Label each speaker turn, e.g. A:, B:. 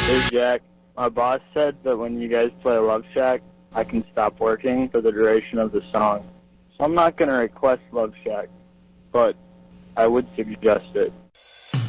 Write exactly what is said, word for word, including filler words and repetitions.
A: Hey, Jack. My boss said that when you guys play Love Shack, I can stop working for the duration of the song. So I'm not going to request Love Shack, but I would suggest it.